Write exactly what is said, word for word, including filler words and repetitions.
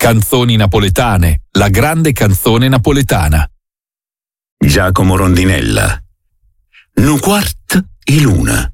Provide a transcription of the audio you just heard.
Canzoni napoletane, la grande canzone napoletana. Giacomo Rondinella. Nu quart e luna.